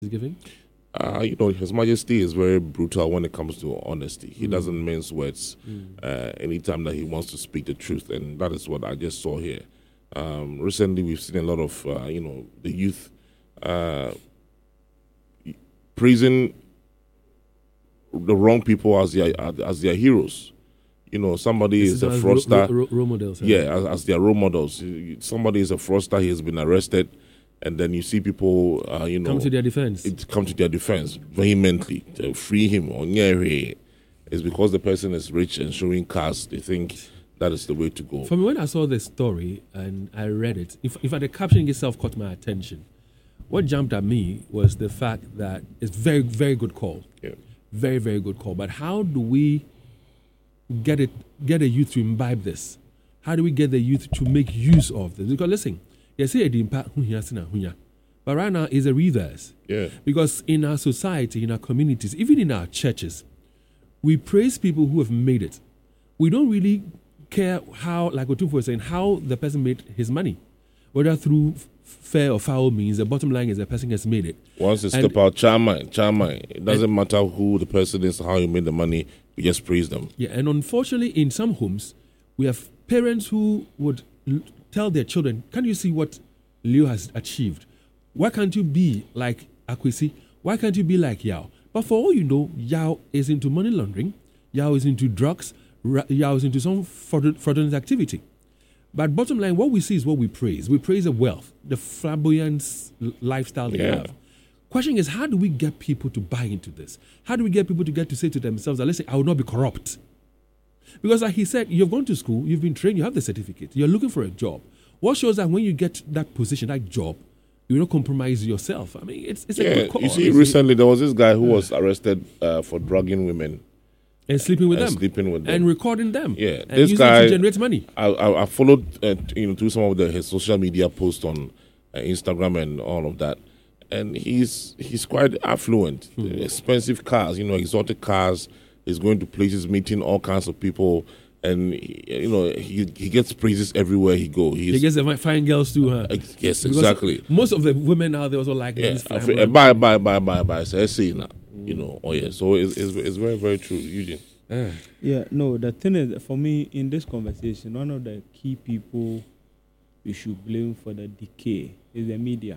he's giving? His Majesty is very brutal when it comes to honesty. He doesn't mince words anytime that he wants to speak the truth, and that is what I just saw here. Recently, we've seen a lot of, the youth praising the wrong people as their heroes. Somebody is a fraudster. Role models. Yeah, as their role models. Somebody is a fraudster. He has been arrested. And then you see people, come to their defense. Come to their defense vehemently to free him. It's because the person is rich and showing cars. They think that is the way to go. For me, when I saw this story and I read it, if the caption itself caught my attention, what jumped at me was the fact that it's very, very good call. Yeah. Very, very good call. But how do we get a youth to imbibe this? How do we get the youth to make use of this? Because listen. But right now is a reverse. Yeah. Because in our society, in our communities, even in our churches, we praise people who have made it. We don't really care how, like Otunfo was saying, how the person made his money. Whether through fair or foul means, the bottom line is the person has made it. Once it's about charming. It doesn't matter who the person is, how you made the money, we just praise them. Yeah, and unfortunately, in some homes, we have parents who would tell their children, can you see what Leo has achieved? Why can't you be like Akwesi? Why can't you be like Yao? But for all you know, Yao is into money laundering. Yao is into drugs. Yao is into some fraudulent activity. But bottom line, what we see is what we praise. We praise the wealth, the flamboyant lifestyle they have. Question is, how do we get people to buy into this? How do we get people to get to say to themselves, that, listen, I will not be corrupt? Because like he said, you've gone to school, you've been trained, you have the certificate, you're looking for a job. What shows that when you get that position, that job, you don't compromise yourself? I mean, it's a good call. You see, recently there was this guy who was arrested for drugging women. And sleeping with them. And recording them. Yeah. And using it to generate money. I followed, through some of his social media posts on Instagram and all of that. And he's quite affluent. Expensive cars, exotic cars. He's going to places, meeting all kinds of people, and he gets praises everywhere he goes. He gets the fine girls too, huh? Yes, exactly. Most of the women now, they also like this. Bye. So I say now, Oh yeah, so it's very, very true, Eugene. Yeah, no. The thing is, for me, in this conversation, one of the key people we should blame for the decay is the media.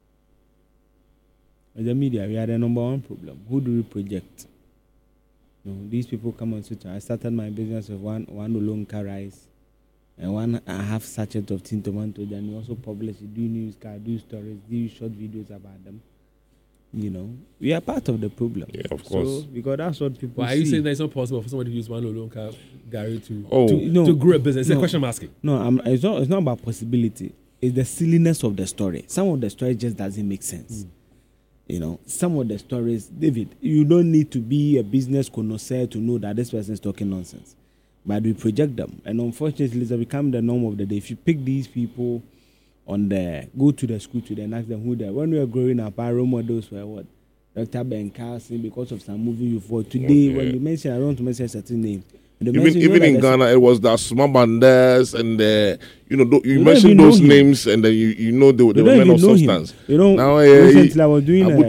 The media, we are the number one problem. Who do we project? These people come on Twitter. I started my business with one Olonka rice and 1.5 sachet of tin tomato. Then we also publish, do news card, do stories, do short videos about them. We are part of the problem. Yeah, of course. So, because that's what people Why see. are you saying that it's not possible for somebody to use one Olonka Gary to grow a business? It's a question I'm asking. No, it's not about possibility. It's the silliness of the story. Some of the story just doesn't make sense. Some of the stories, David, you don't need to be a business connoisseur to know that this person is talking nonsense. But we project them. And unfortunately, it's become the norm of the day. If you pick these people go to the school today and ask them who they are. When we were growing up, our role models were what? Dr. Ben Carson, because of some movie you fought. Today, when you mention, I don't want to mention a certain name. Even in Ghana, it was the Smabandas and you mentioned those names, and then they were men of substance. Now recently I was doing I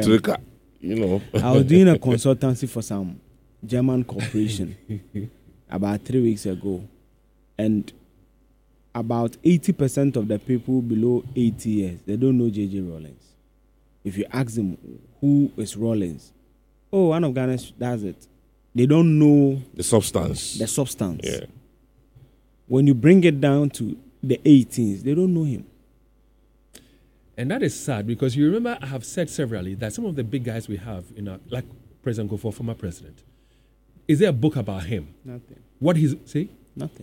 was doing a consultancy for some German corporation about 3 weeks ago, and about 80% of the people below 80 years, they don't know J.J. Rollins. If you ask them who is Rollins, one of Ghana's does it. They don't know the substance. Yeah. When you bring it down to the 18s, they don't know him. And that is sad because you remember I have said severally that some of the big guys we have like President Kufuor, former president, is there a book about him? Nothing. What he's say? Nothing.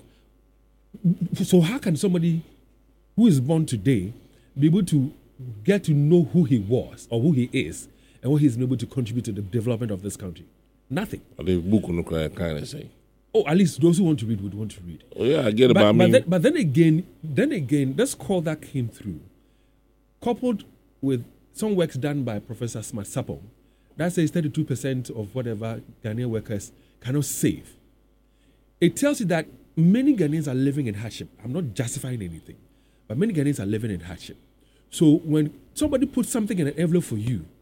So how can somebody who is born today be able to get to know who he was or who he is and what he's been able to contribute to the development of this country? Nothing. The book kind of say. At least those who want to read would want to read. Oh yeah, I get about me. But then again, this call that came through, coupled with some works done by Professor Smart Sapong, that says 32% of whatever Ghanaian workers cannot save. It tells you that many Ghanaians are living in hardship. I'm not justifying anything, but many Ghanaians are living in hardship. So when somebody puts something in an envelope for you,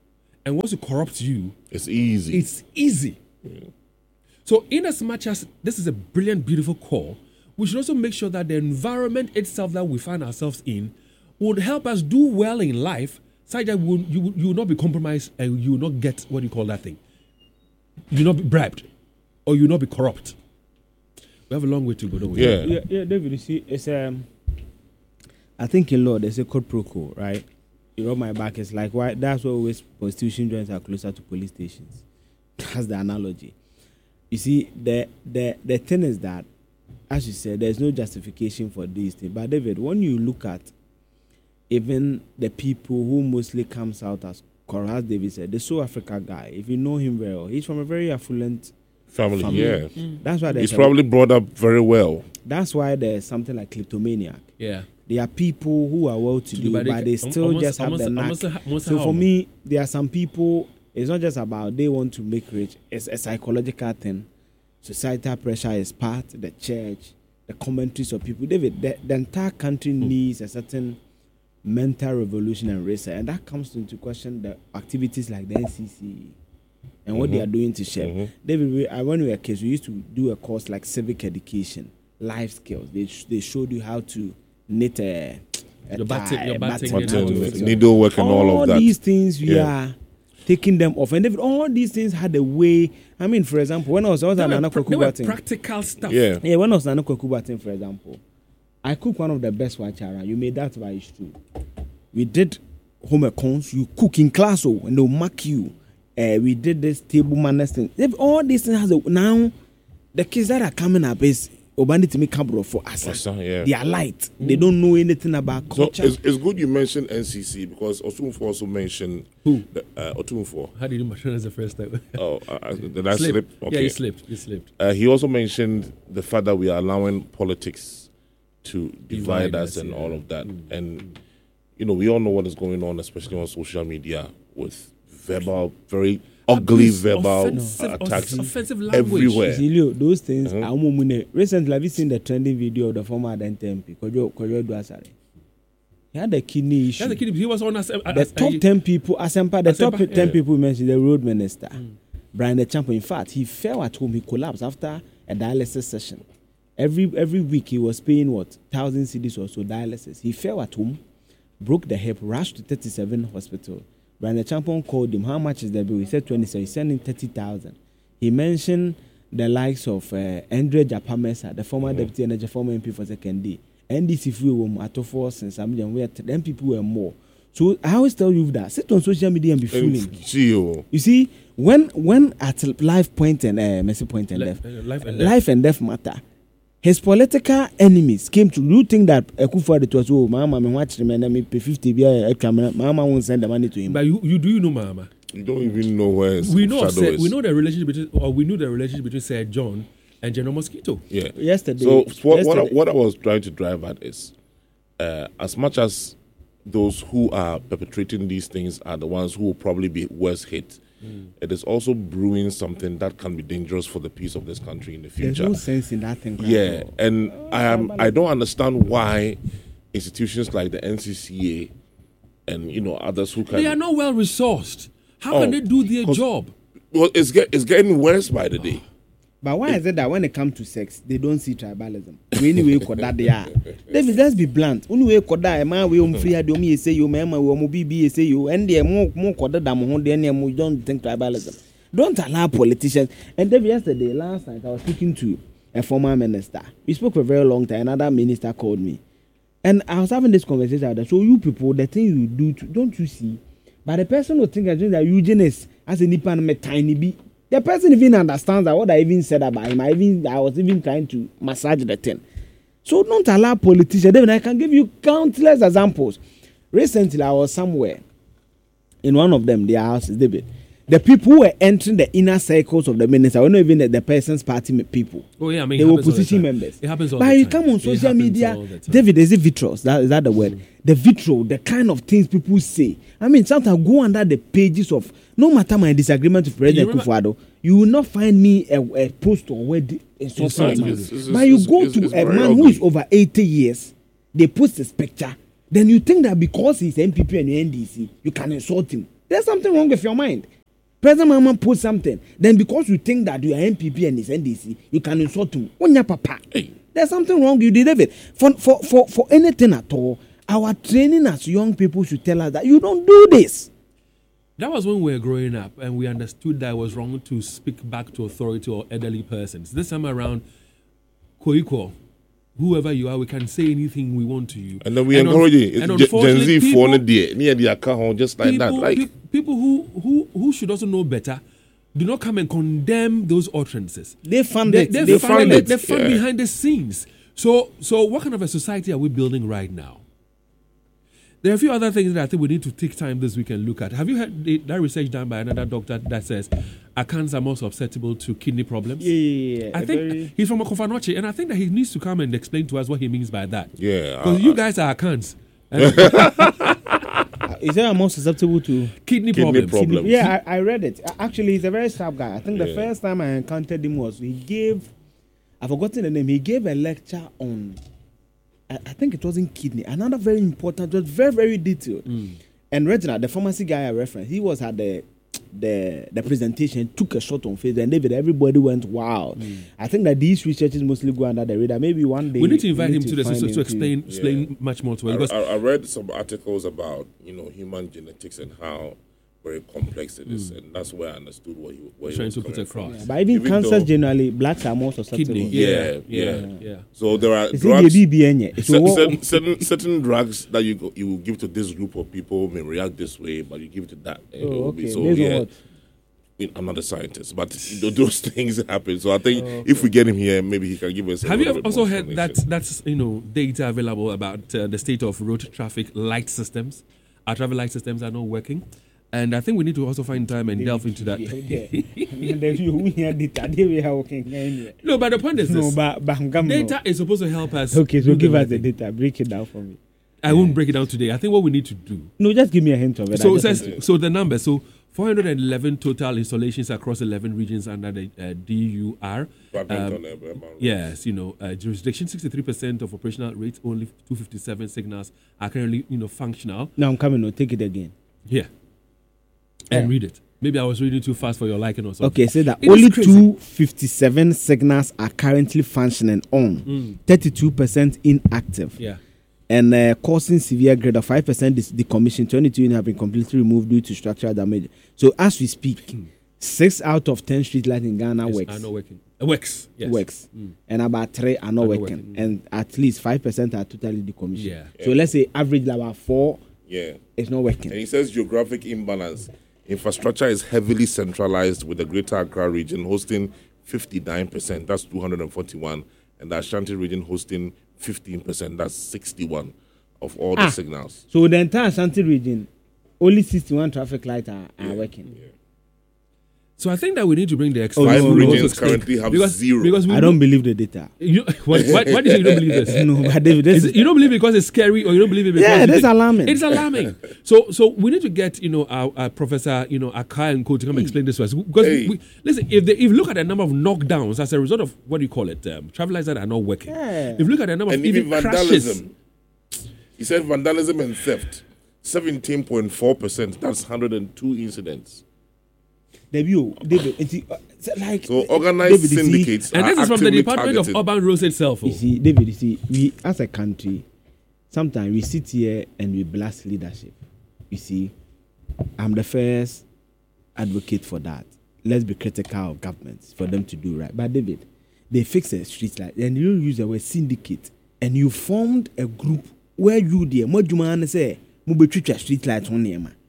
and wants to corrupt you, It's easy. it's easy. So, in as much as this is a brilliant, beautiful call, we should also make sure that the environment itself that we find ourselves in would help us do well in life, such that you will not be compromised and you will not get what you call that thing. You will not be bribed or you will not be corrupt. We have a long way to go, don't we? Yeah. Yeah, David, you see, it's I think in law there's a quid pro quo, right? You rub my back, it's like why that's why always prostitution joints are closer to police stations. That's the analogy. You see, the thing is that, as you said, there's no justification for these things. But David, when you look at even the people who mostly comes out as David said, the South Africa guy, if you know him very well, he's from a very affluent Family, yeah. That's why He's probably brought up very well. That's why there's something like kleptomaniac. Yeah. There are people who are well to do, but they still just have the knack. So for me, there are some people, it's not just about they want to make rich, it's a psychological thing. Societal pressure is part, the church, the commentaries of people. David, the entire country needs a certain mental revolution and reset, and that comes into question the activities like the NCC and what they are doing to shape. David, when we were kids, we used to do a course like civic education, life skills. They showed you how to knit a needlework and all of that. All these things we are taking them off, and David, all these things had a way. I mean, for example, when I was at Nana Kwaku practical stuff. Yeah, when I was at Nana Kwaku, for example, I cooked one of the best wachara. You made that by true. We did home accounts. You cook in class, and they'll mark you. We did this table manners thing. All these things now. The kids that are coming up is Obandi to me Cabro for us. They are light. They don't know anything about culture. So it's good you mentioned NCC because Otumfuo also mentioned who? Otumfuo. How did you mention as the first time? Did I slip? Okay. Yeah, you slipped. You slipped. He also mentioned the fact that we are allowing politics to divide us and all of that. And we all know what is going on, especially on social media, with verbal, very ugly verbal attacks offensive language everywhere. Those things. Recently, have you seen the trending video of the former Adente MP, Kojo Duasare? He had a kidney issue. He was on the top 10 people, the top 10 people mentioned the road minister, Brian the Champion. In fact, he fell at home. He collapsed after a dialysis session. Every week he was paying 1,000 cedis or so dialysis. He fell at home, broke the hip, rushed to 37 hospital. Brian the Champion called him. How much is the bill? He said 20. So he sent him 30,000. He mentioned the likes of Andre Japamesa, the former deputy and the former MP for second day. NDC free were Atofos and some then people were more. So I always tell you that sit on social media and be fooling. You see, when at life point and Mercy point and life and death matter. His political enemies came to you think that Akufo-Addo was Mama me watch him and me pay 50 Mama won't send the money to him. But you do know Mama? You don't even know where we know the relationship between Sir John and General Mosquito. Yeah. Yesterday. So what I was trying to drive at is as much as those who are perpetrating these things are the ones who will probably be worst hit. It is also brewing something that can be dangerous for the peace of this country in the future. There's no sense in that thing. Yeah, and I don't understand why institutions like the NCCA and others who can. They are not well resourced. How can they do their job? Well, it's getting worse by the day. But why is it that when it comes to sex, they don't see tribalism? Anyway, that they are. David, let's be blunt. Only way koda a man we free had me say you, man, we will be say you, and they are more koda than we don't think tribalism. Don't allow politicians. And David, yesterday, last night, I was speaking to a former minister. We spoke for a very long time. Another minister called me, and I was having this conversation with them. So you people, the thing you do, don't you see? But the person who thinks that eugenist as a nipan me tiny bit. The person even understands that what I even said about him. I was even trying to massage the thing. So don't allow politicians. Then I can give you countless examples. Recently, I was somewhere in one of them, their houses, David. The people who were entering the inner circles of the minister were not even the person's party people. Oh yeah, I mean, they were opposition members. It happens all but the time. You come on social media, David, is it vitriol? Is that the word? The vitriol, the kind of things people say. I mean, sometimes go under the pages of, no matter my disagreement with President Akufo-Addo, you will not find me a post or where but you go to a man who is over 80 years, they post his picture, then you think that because he's MPP and NDC, you can insult him. There's something wrong with your mind. President Mahama post something, then because you think that you are NPP and it's NDC, you can insult him. Onya papa. Hey. There's something wrong. You did it. For anything at all, our training as young people should tell us that you don't do this. That was when we were growing up and we understood that it was wrong to speak back to authority or elderly persons. This time around, Koiko, whoever you are, we can say anything we want to you. And then we encourage it. Gen Z people, phone near the account just like that. Like people who should also know better do not come and condemn those utterances. They fund it. They fund it. They fund behind the scenes. So what kind of a society are we building right now? There are a few other things that I think we need to take time this week and look at. Have you heard that research done by another doctor that says Akans are more susceptible to kidney problems? Yeah. I think he's from Okofanoche, and I think that he needs to come and explain to us what he means by that. Yeah. Because you guys are Akans. Is there more susceptible to Kidney problems. Yeah, I read it. Actually, he's a very sharp guy. I think the first time I encountered him was I've forgotten the name. He gave a lecture on, I think it wasn't kidney. Another very important, just very, very detailed. And Reginald, the pharmacy guy I referenced, he was at the presentation, took a shot on Facebook, and David, everybody went wow. I think that these researchers mostly go under the radar. Maybe one day we need to invite him to to explain much more to us. I read some articles about human genetics and how very complex it is, and that's where I understood what he was trying to put across. Yeah, but even cancers generally, blacks are more susceptible. Kidney, yeah. So there are drugs, certain drugs that you will give to this group of people may react this way, but you give it to that. I'm not a scientist, but those things happen. So I think if we get him here, maybe he can give us. Have you also heard that's data available about the state of road traffic light systems? Our traffic light systems are not working. And I think we need to also find time and delve into that. No, but the point is this. Data is supposed to help us. Okay, so give us the data. Break it down for me. I won't break it down today. I think what we need to do. No, just give me a hint of it. So the number. So 411 total installations across 11 regions under the DUR. Yes, jurisdiction, 63% of operational rates, only 257 signals are currently, functional. Now I'm coming. Take it again. Yeah. And read it. Maybe I was reading too fast for your liking or something. Okay, say that only 257 signals are currently functioning on, 32% inactive. Yeah. And causing severe grade of 5% decommission, 22 units have been completely removed due to structural damage. So as we speak, 6 out of 10 street lights in Ghana works. Are not working. Works. Yes. Works. And about 3 are not working. And at least 5% are totally decommissioned. Yeah. So let's say average about 4 it's not working. And he says geographic imbalance. Infrastructure is heavily centralized with the Greater Accra region hosting 59%, that's 241, and the Ashanti region hosting 15%, that's 61 of all the signals. So the entire Ashanti region, only 61 traffic lights are working. Yeah. So I think that we need to bring the experts. 5 regions currently have 0. Because I don't believe the data. Why do you say you don't believe this? No, but David, you don't believe it because it's scary, or you don't believe it because that's alarming. It's alarming. So we need to get our Professor Akai and Co to come explain this to us. Because listen, if you look at the number of knockdowns as a result of what do you call it, traffic lights that are not working. If you look at the number of even vandalism. Crashes. He said vandalism and theft, 17.4%. That's 102 incidents. David, so organized syndicates, and this is from the Department of Urban Roads itself. You see, David, we as a country, sometimes we sit here and we blast leadership. You see, I'm the first advocate for that. Let's be critical of governments for them to do right. But David, they fix a street light and you use the word syndicate, and you formed a group where you there, what you man say, move treat street lights on there, man.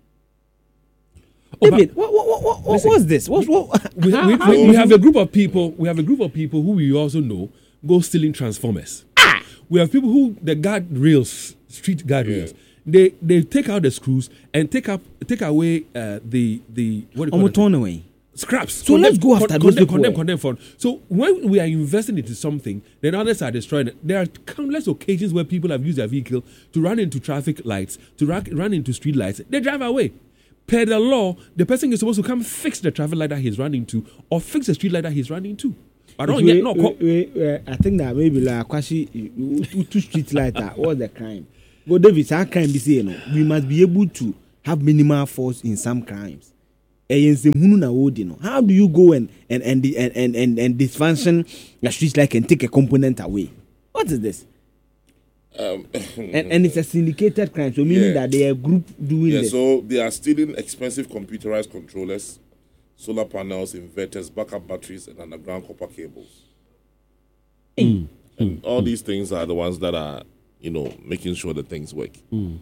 David, what's this? We have a group of people. We have a group of people who we also know go stealing transformers. We have people who the guardrails, street guardrails. They take out the screws and take away the what do you call it? Scraps. So let's go after those people. Condemn fund. So when we are investing into something, then others are destroying it. There are countless occasions where people have used their vehicle to run into traffic lights, to run into street lights. They drive away. Per the law, the person is supposed to come fix the traffic light that he's running to, or fix the street light that he's running to. I don't get I think that maybe like two street lights. What's the crime? But David, our crime be saying we must be able to have minimal force in some crimes. How do you go and dysfunction the streets like and take a component away? What is this? And it's a syndicated crime, so meaning that they are a group doing this. So they are stealing expensive computerized controllers, solar panels, inverters, backup batteries, and underground copper cables. And all these things are the ones that are, making sure that things work.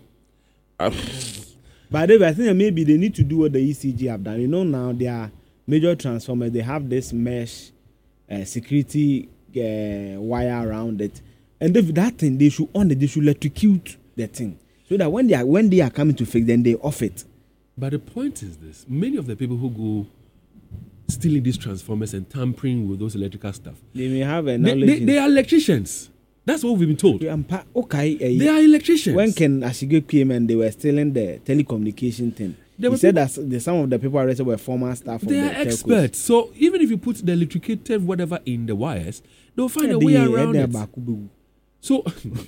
But I think maybe they need to do what the ECG have done. Now they are major transformers. They have this mesh security wire around it, and that thing they should electrocute the thing so that when they are coming to fix, then they off it. But the point is this: many of the people who go stealing these transformers and tampering with those electrical stuff, they may have a knowledge. They are electricians. That's what we've been told. Okay, they are electricians. When Ken Ashige came and they were stealing the telecommunication thing, he said that some of the people arrested were former staff. They are experts. So even if you put the electricated whatever in the wires, they'll find a way around it. So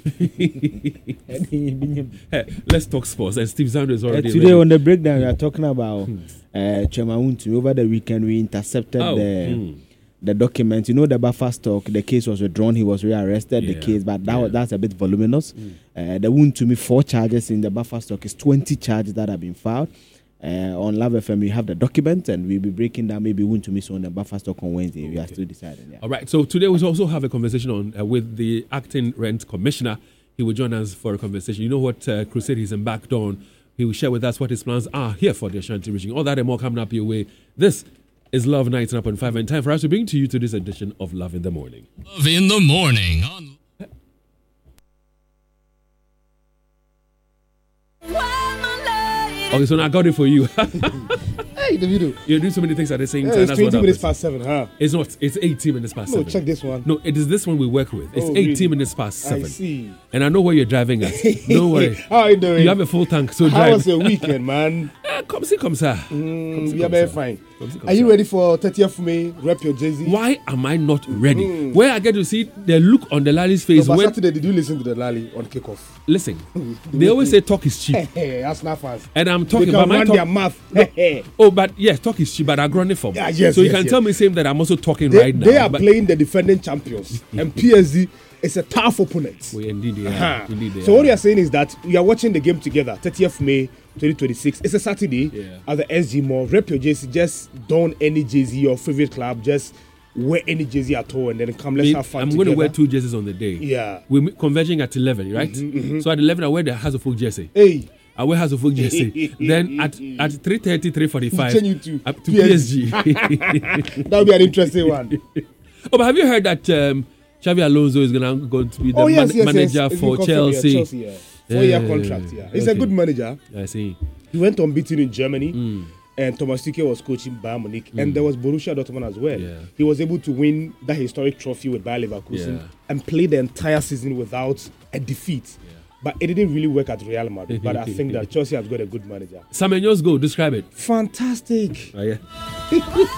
let's talk sports. And Steve Zando is already today ready. On the breakdown. We are talking about Chema Wuntumi. Over the weekend, we intercepted the document. The buffer stock, the case was withdrawn. He was rearrested. The case, but that's a bit voluminous. The Wuntumi 4 charges in the buffer stock is 20 charges that have been filed. On Love FM, we have the document, and we'll be breaking down maybe Wuntumi on the buffer stock on Wednesday. We are still deciding. Yeah. All right. So today we also have a conversation with the acting rent commissioner. He will join us for a conversation. You know what crusade he's embarked on. He will share with us what his plans are here for the Ashanti region. All that and more coming up your way. This is Love 99.5, and time for us to bring to you to this edition of Love in the Morning. Love in the Morning. Okay, so now I got it for you. Hey, Davido. You're doing so many things at the same time. It's That's 20 minutes past 7, huh? It's not. It's 18 minutes past 7. No, check this one. No, it is this one we work with. It's 18 really? minutes past 7. I see. And I know where you're driving at. Don't worry. How are you doing? You have a full tank, so How drive. was your weekend, man? Come see, sir. We are very fine. Are you ready for 30th May? Rep your Jay-Z? Why am I not ready? Where I get to see the look on the Lali's face. No, but when Saturday, did you listen to the Lali on kickoff? Listen, they always say talk is cheap. That's not fast. And I'm talking They about can my run talk. their mouth. Oh, but yes, talk is cheap, but I'm running for. Yeah, yes, so you yes, can yes. tell me same that I'm also talking They, right now. they are but playing the defending champions, and PSG is a tough opponent. well, indeed, they are. Indeed they So are. what you are saying is that we are watching the game together, 30th May 2026. It's a Saturday at the SG Mall. Rep your jersey, just don any jersey, your favorite club, just wear any jersey at all, and then come, let's have fun I'm together. going to wear 2 jerseys on the day. Yeah. We're converging at 11, right? So at 11, I wear the Hazelfolk jersey. Hey, I wear Hazelfolk jersey. Then at 3:30, 3:45, change you to up to PSG. that would be an interesting one. Oh, but have you heard that Xavi Alonso is going to be the manager It's for been confirmed, Chelsea? yeah, Chelsea, yeah. 4-year contract, yeah. He's a good manager. I see. He went unbeaten in Germany, and Thomas Tuchel was coaching Bayern Munich, and there was Borussia Dortmund as well. Yeah. He was able to win that historic trophy with Bayer Leverkusen and play the entire season without a defeat. Yeah. But it didn't really work at Real Madrid. But I think that Chelsea has got a good manager. Semenyo's goal, describe it. Fantastic. Oh, yeah.